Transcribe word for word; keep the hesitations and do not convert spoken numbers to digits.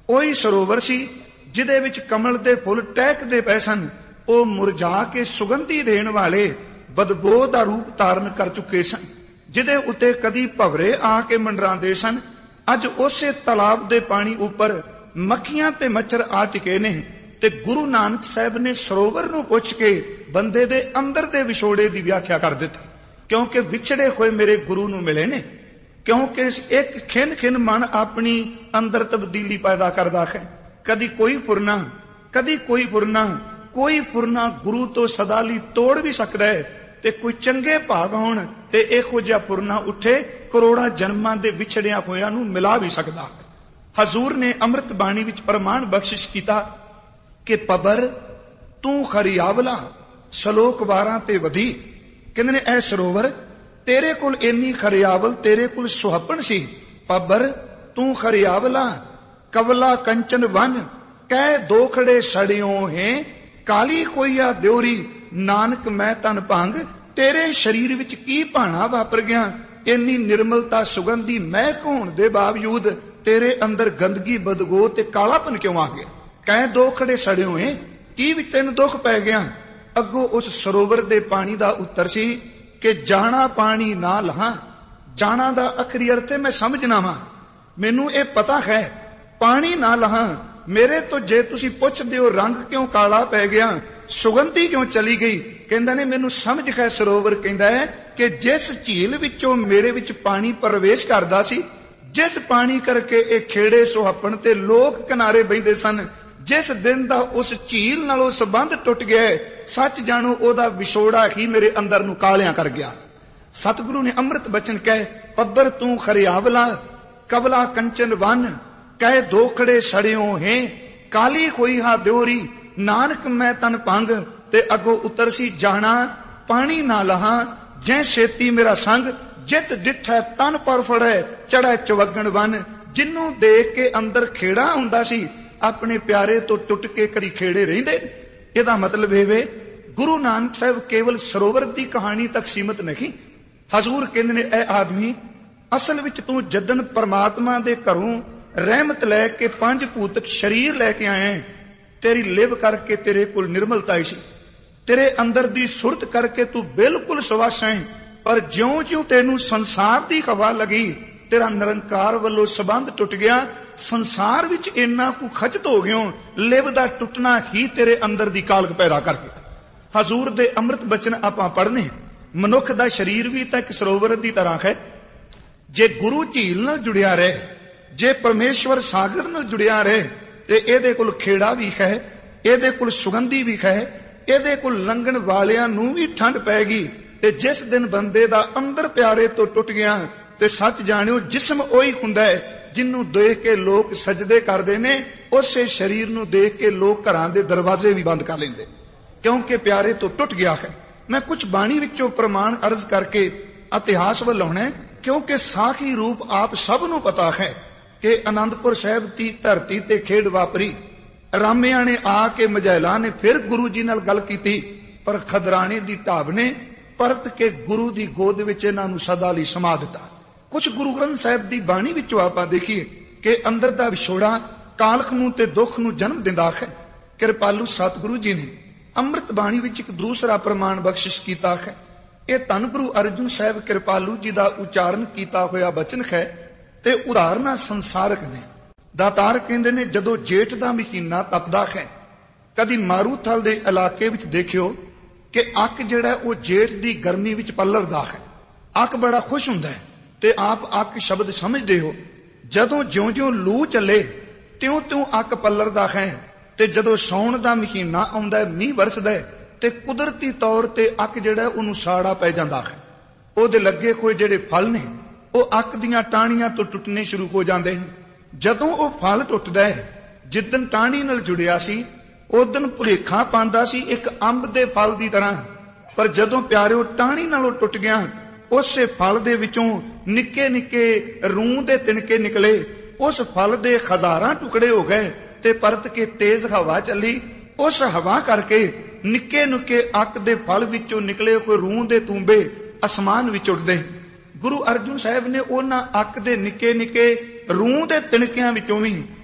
ਉਹੀ ਸਰੋਵਰ ਸੀ ਜਿਹਦੇ ਵਿੱਚ ਕਮਲ ਦੇ ਫੁੱਲ ਟਹਿਕਦੇ ਪਏ ਸਨ। ਉਹ ਮੁਰਝਾ ਕੇ ਸੁਗੰਧੀ ਦੇਣ ਵਾਲੇ ਬਦਬੋ ਦਾ ਰੂਪ ਧਾਰਨ ਕਰ ਚੁੱਕੇ ਸਨ, ਜਿਹਦੇ ਉੱਤੇ ਕਦੀ ਭਵਰੇ ਆ ਕੇ ਮੰਡਰਾਉਂਦੇ ਸਨ। ਅੱਜ ਉਸੇ ਤਲਾਬ ਦੇ ਪਾਣੀ ਉੱਪਰ ਮੱਖੀਆਂ ਤੇ ਮੱਛਰ ਆ ਟਿਕੇ ਨੇ। ਤੇ ਗੁਰੂ ਨਾਨਕ ਸਾਹਿਬ ਨੇ ਸਰੋਵਰ ਨੂੰ ਪੁੱਛ ਕੇ ਬੰਦੇ ਦੇ ਅੰਦਰ ਦੇ ਵਿਛੋੜੇ ਦੀ ਵਿਆਖਿਆ ਕਰ ਦਿੱਤੀ, ਕਿਉਂਕਿ ਵਿਛੜੇ ਹੋਏ ਮੇਰੇ ਗੁਰੂ ਨੂੰ ਮਿਲੇ ਨੇ। ਕਿਉਂਕਿ ਇੱਕ ਖਿੰਨ ਖਿੰਨ ਮਨ ਆਪਣੀ ਅੰਦਰ ਤਬਦੀਲੀ ਪੈਦਾ ਕਰਦਾ ਹੈ। ਕਦੀ ਕੋਈ ਫੁਰਨਾ, ਕਦੀ ਕੋਈ ਫੁਰਨਾ, ਕੋਈ ਫੁਰਨਾ ਗੁਰੂ ਤੋਂ ਸਦਾ ਲਈ ਤੋੜ ਵੀ ਸਕਦਾ ਹੈ, ਤੇ ਕੋਈ ਚੰਗੇ ਭਾਗ ਹੋਣ ਤੇ ਇਹੋ ਜਿਹਾ ਫੁਰਨਾ ਉੱਠੇ ਕਰੋੜਾਂ ਜਨਮਾਂ ਦੇ ਵਿਛੜਿਆ ਹੋਇਆਂ ਨੂੰ ਮਿਲਾ ਵੀ ਸਕਦਾ। ਹਜ਼ੂਰ ਨੇ ਅੰਮ੍ਰਿਤ ਬਾਣੀ ਵਿੱਚ ਪ੍ਰਮਾਣ ਬਖਸ਼ਿਸ਼ ਕੀਤਾ ਕਿ ਪਬਰ ਤੂੰ ਖਰਿਆਵਲਾ ਸ਼ਲੋਕ ਵਾਰਾਂ ਤੇ ਵਧੀ। ਕਹਿੰਦੇ ਨੇ ਇਹ ਸਰੋਵਰ ਤੇਰੇ ਕੋਲ ਇੰਨੀ ਖਰਿਆਵਲ, ਤੇਰੇ ਕੋਲ ਸੁਹੱਪਣ ਸੀ। ਪਬਰ ਤੂੰ ਖਰਿਆਵਲਾ ਕਵਲਾ ਕੰਚਨ ਵਨ ਕਹਿ ਦੋਖੜੇ ਸੜਿਓ ਹੈ ਕਾਲੀ ਕੋਈਆ ਦਿਉਰੀ ਨਾਨਕ ਮੈਂ ਤਨ ਭੰਗ। ਤੇਰੇ ਸਰੀਰ ਵਿੱਚ ਕੀ ਭਾਣਾ ਵਾਪਰ ਗਿਆ? ਇੰਨੀ ਨਿਰਮਲਤਾ ਸੁਗੰਧੀ ਮਹਿਕ ਹੋਣ ਦੇ ਬਾਵਜੂਦ ਤੇਰੇ ਅੰਦਰ ਗੰਦਗੀ, ਬਦਗੋ ਤੇ ਕਾਲਾਪਨ ਕਿਉਂ ਆ ਗਿਆ? ਕਹਿ ਦੋਖੜੇ ਸੜਿਓ ਹੈ, ਕੀ ਵੀ ਤੈਨੂੰ ਦੁੱਖ ਪੈ ਗਿਆ? ਅੱਗੋਂ ਉਸ ਸਰੋਵਰ ਦੇ ਪਾਣੀ ਦਾ ਉੱਤਰ ਸੀ ਕਿ ਜਾਣਾ ਪਾਣੀ ਨਾ ਲਹਾਂ। ਜਾਣਾ ਦਾ ਅਖਰੀ ਅਰਥ ਹੈ ਮੈਂ ਸਮਝਣਾ ਵਾਂ, ਮੈਨੂੰ ਇਹ ਪਤਾ ਹੈ ਪਾਣੀ ਨਾ ਲਹਾਂ। ਮੇਰੇ ਤੋਂ ਜੇ ਤੁਸੀਂ ਪੁੱਛਦੇ ਹੋ ਰੰਗ ਕਿਉਂ ਕਾਲਾ ਪੈ ਗਿਆ, ਸੁਗੰਧੀ ਕਿਉਂ ਚਲੀ ਗਈ, ਕਹਿੰਦਾ ਨੇ ਮੈਨੂੰ ਸਮਝ ਹੈ। ਸਰੋਵਰ ਕਹਿੰਦਾ ਹੈ ਕਿ ਜਿਸ ਝੀਲ ਵਿੱਚੋਂ ਮੇਰੇ ਵਿੱਚ ਪਾਣੀ ਪ੍ਰਵੇਸ਼ ਕਰਦਾ ਸੀ, ਜਿਸ ਪਾਣੀ ਕਰਕੇ ਇਹ ਖੇੜੇ ਸੁਹੱਪਣ ਤੇ ਲੋਕ ਕਿਨਾਰੇ ਬੈਠਦੇ ਸਨ, ਜਿਸ ਦਿਨ ਦਾ ਉਸ ਝੀਲ ਨਾਲੋਂ ਸੰਬੰਧ ਟੁੱਟ ਗਿਆ, ਸੱਚ ਜਾਣੋ ਉਹਦਾ ਵਿਛੋੜਾ ਹੀ ਮੇਰੇ ਅੰਦਰ ਨੂੰ ਕਾਲਿਆਂ ਕਰ ਗਿਆ। ਸਤਿਗੁਰੂ ਨੇ ਅੰਮ੍ਰਿਤ ਬਚਨ ਕਹੇ ਪੱਬਰ ਤੂੰ ਖਰਿਆਵਲਾ ਕਵਲਾ ਕੰਚਨ ਵਨ ਕਹਿ ਦੋਖੜੇ ਸੜਿਓ ਹੈ ਕਾਲੀ ਕੋਈ ਹਾ ਦਿਉਰੀ ਨਾਨਕ ਮੈਂ ਤਨ ਭੰਗ। ਤੇ ਅੱਗੋਂ ਉੱਤਰ ਸੀ ਜਾਣਾ ਪਾਣੀ ਨਾ ਲਹਾਂ ਜੈ ਛੇਤੀ ਮੇਰਾ ਸੰਗ ਜਿਤ ਡਿਠੈ ਤਨ ਪਰ ਫੜੈ ਚੜੈ ਚਵਗਣ ਵਨ। ਜਿਹਨੂੰ ਦੇਖ ਕੇ ਅੰਦਰ ਖੇੜਾ ਹੁੰਦਾ ਸੀ, ਆਪਣੇ ਪਿਆਰੇ ਤੋਂ ਟੁੱਟ ਕੇ ਕਰੀ ਖੇੜੇ ਰਹਿੰਦੇ। ਇਹਦਾ ਮਤਲਬ ਇਹ ਵੇ ਗੁਰੂ ਨਾਨਕ ਸਾਹਿਬ ਕੇਵਲ ਸਰੋਵਰ ਦੀ ਕਹਾਣੀ ਤੱਕ ਸੀਮਤ ਨਹੀਂ। ਹਜ਼ੂਰ ਕਹਿੰਦੇ ਨੇ ਇਹ ਆਦਮੀ ਅਸਲ ਵਿੱਚ ਤੂੰ ਜਦਨ ਪਰਮਾਤਮਾ ਦੇ ਘਰੋਂ ਰਹਿਮਤ ਲੈ ਕੇ ਪੰਜ ਭੂਤਕ ਸਰੀਰ ਲੈ ਕੇ ਆਇਆ, ਤੇਰੀ ਲਿਵ ਕਰਕੇ ਤੇਰੇ ਕੋਲ ਨਿਰਮਲਤਾ ਸੀ, ਤੇਰੇ ਅੰਦਰ ਦੀ ਸੁਰਤ ਕਰਕੇ ਤੂੰ ਬਿਲਕੁਲ ਸਵੱਛ ਹੈ। ਪਰ ਜਿਉਂ ਜਿਉਂ ਤੈਨੂੰ ਸੰਸਾਰ ਦੀ ਹਵਾ ਲੱਗੀ, ਤੇਰਾ ਨਿਰੰਕਾਰ ਵੱਲੋਂ ਸੰਬੰਧ ਟੁੱਟ ਗਿਆ, ਸੰਸਾਰ ਵਿੱਚ ਇੰਨਾ ਕੁ ਖਚਤ ਹੋ ਗਿਓ, ਲਿਵ ਦਾ ਟੁੱਟਣਾ ਹੀ ਤੇਰੇ ਅੰਦਰ ਦੀ ਕਾਲਕ ਪੈਦਾ ਕਰ ਗਿਆ। ਹਜ਼ੂਰ ਦੇ ਅੰਮ੍ਰਿਤ ਬਚਨ ਆਪਾਂ ਪੜ੍ਹਨੇ। ਮਨੁੱਖ ਦਾ ਸਰੀਰ ਵੀ ਤਾਂ ਇੱਕ ਸਰੋਵਰ ਦੀ ਤਰ੍ਹਾਂ ਹੈ। ਜੇ ਗੁਰੂ ਝੀਲ ਨਾਲ ਜੁੜਿਆ ਰਹੇ, ਜੇ ਪਰਮੇਸ਼ਵਰ ਸਾਗਰ ਨਾਲ ਜੁੜਿਆ ਰਹੇ, ਤੇ ਇਹਦੇ ਕੋਲ ਖੇੜਾ ਵੀ ਹੈ, ਇਹਦੇ ਕੋਲ ਸੁਗੰਧੀ ਵੀ ਹੈ, ਇਹਦੇ ਕੋਲ ਲੰਘਣ ਵਾਲਿਆਂ ਨੂੰ ਵੀ ਠੰਡ ਪੈਗੀ। ਤੇ ਜਿਸ ਦਿਨ ਬੰਦੇ ਦਾ ਅੰਦਰ ਪਿਆਰੇ ਤੋਂ ਟੁੱਟ ਗਿਆ, ਤੇ ਸੱਚ ਜਾਣਿਓ ਜਿਸਮ ਉਹੀ ਹੁੰਦਾ ਹੈ ਜਿਹਨੂੰ ਦੇਖ ਕੇ ਲੋਕ ਸਜਦੇ ਕਰਦੇ ਨੇ। ਉਸੇ ਸਰੀਰ ਨੂੰ ਦੇਖ ਕੇ ਲੋਕ ਘਰਾਂ ਦੇ ਦਰਵਾਜ਼ੇ ਵੀ ਬੰਦ ਕਰ ਲੈਂਦੇ, ਕਿਉਂਕਿ ਪਿਆਰੇ ਤੋਂ ਟੁੱਟ ਗਿਆ ਹੈ। ਮੈਂ ਕੁਝ ਬਾਣੀ ਵਿੱਚੋਂ ਪ੍ਰਮਾਣ ਅਰਜ਼ ਕਰਕੇ ਇਤਿਹਾਸ ਵੱਲ ਆਉਣਾ, ਕਿਉਂਕਿ ਸਾਖੀ ਰੂਪ ਆਪ ਸਭ ਨੂੰ ਪਤਾ ਹੈ ਕਿ ਅਨੰਦਪੁਰ ਸਾਹਿਬ ਦੀ ਧਰਤੀ ਤੇ ਖੇਡ ਵਾਪਰੀ। ਰਾਮਿਆਂ ਨੇ ਆ ਕੇ ਮਝੈਲਾਂ ਨੇ ਫਿਰ ਗੁਰੂ ਜੀ ਨਾਲ ਗੱਲ ਕੀਤੀ, ਪਰ ਖਦਰਾਣੇ ਦੀ ਢਾਬ ਨੇ ਪਰਤ ਕੇ ਗੁਰੂ ਦੀ ਗੋਦ ਵਿੱਚ ਇਹਨਾਂ ਨੂੰ ਸਦਾ ਲਈ ਸਮਾ ਦਿੱਤਾ। ਕੁਝ ਗੁਰੂ ਗ੍ਰੰਥ ਸਾਹਿਬ ਦੀ ਬਾਣੀ ਵਿੱਚੋਂ ਆਪਾਂ ਦੇਖੀਏ ਕਿ ਅੰਦਰ ਦਾ ਵਿਛੋੜਾ ਕਾਲਖ ਨੂੰ ਤੇ ਦੁੱਖ ਨੂੰ ਜਨਮ ਦਿੰਦਾ ਹੈ। ਕਿਰਪਾਲੂ ਸਤਿਗੁਰੂ ਜੀ ਨੇ ਅੰਮ੍ਰਿਤ ਬਾਣੀ ਵਿੱਚ ਇੱਕ ਦੂਸਰਾ ਪ੍ਰਮਾਣ ਬਖਸ਼ਿਸ਼ ਕੀਤਾ ਹੈ। ਇਹ ਧੰਨ ਗੁਰੂ ਅਰਜਨ ਸਾਹਿਬ ਕਿਰਪਾਲੂ ਜੀ ਦਾ ਉਚਾਰਨ ਕੀਤਾ ਹੋਇਆ ਬਚਨ ਹੈ, ਤੇ ਉਦਾਹਰਨਾਂ ਸੰਸਾਰਕ ਨੇ। ਦਾਤਾਰ ਕਹਿੰਦੇ ਨੇ ਜਦੋਂ ਜੇਠ ਦਾ ਮਹੀਨਾ ਤਪਦਾ ਹੈ, ਕਦੀ ਮਾਰੂਥਲ ਦੇ ਇਲਾਕੇ ਵਿੱਚ ਦੇਖਿਓ ਕਿ ਅੱਕ ਜਿਹੜਾ ਉਹ ਜੇਠ ਦੀ ਗਰਮੀ ਵਿੱਚ ਪੱਲਰਦਾ ਹੈ। ਅੱਕ ਬੜਾ ਖੁਸ਼ ਹੁੰਦਾ ਹੈ, ਤੇ ਆਪ ਅੱਕ ਸ਼ਬਦ ਸਮਝਦੇ ਹੋ। ਜਦੋਂ ਜਿਉਂ-ਜਿਉਂ ਲੂ ਚੱਲੇ ਤਿਉਂ-ਤਿਉਂ ਅੱਕ ਪੱਲਰਦਾ ਹੈ, ਤੇ ਜਦੋਂ ਸੌਣ ਦਾ ਮਹੀਨਾ ਆਉਂਦਾ, ਮੀਂਹ ਵਰਸਦਾ, ਤੇ ਕੁਦਰਤੀ ਤੌਰ ਤੇ ਅੱਕ ਜਿਹੜਾ ਉਹਨੂੰ ਸਾੜਾ ਪੈ ਜਾਂਦਾ ਹੈ। ਉਹਦੇ ਲੱਗੇ ਹੋਏ ਜਿਹੜੇ ਫਲ ਨੇ ਉਹ ਅੱਕ ਦੀਆਂ ਟਾਹਣੀਆਂ ਤੋਂ ਟੁੱਟਣੇ ਸ਼ੁਰੂ ਹੋ ਜਾਂਦੇ ਨੇ। ਜਦੋਂ ਉਹ ਫਲ ਟੁੱਟਦਾ ਹੈ, ਜਿੱਦਨ ਟਾਹਣੀ ਨਾਲ ਜੁੜਿਆ ਸੀ ਉਦਨ ਭੁਲੇਖਾ ਪਾਉਂਦਾ ਸੀ ਇੱਕ ਅੰਬ ਦੇ ਫਲ ਦੀ ਤਰ੍ਹਾਂ, ਪਰ ਜਦੋਂ ਪਿਆਰਿਓ ਟਾਹਣੀ ਨਾਲੋਂ ਟੁੱਟ ਗਿਆ, ਉਸੇ ਫਲ ਦੇ ਵਿੱਚੋਂ ਨਿੱਕੇ ਨਿੱਕੇ ਰੂੰ ਦੇ ਤਿਣਕੇ ਨਿਕਲੇ। ਉਸ ਫਲ ਦੇ ਹਜ਼ਾਰਾਂ ਟੁਕੜੇ ਹੋ ਗਏ, ਤੇ ਪਰਤ ਕੇ ਤੇਜ਼ ਹਵਾ ਚੱਲੀ। ਉਸ ਹਵਾ ਕਰਕੇ ਨਿੱਕੇ ਨਿੱਕੇ ਅੱਕ ਦੇ ਫਲ ਵਿੱਚੋਂ ਨਿਕਲੇ ਕੋਈ ਰੂੰ ਦੇ ਤੂੰਬੇ ਅਸਮਾਨ ਵਿੱਚ ਉੱਡਦੇ। ਗੁਰੂ ਅਰਜਨ ਸਾਹਿਬ ਨੇ ਉਹਨਾਂ ਅੱਕ ਦੇ ਨਿੱਕੇ ਨਿੱਕੇ ਰੂੰ ਦੇ ਤਿਣਕਿਆਂ ਵਿੱਚੋਂ ਵੀ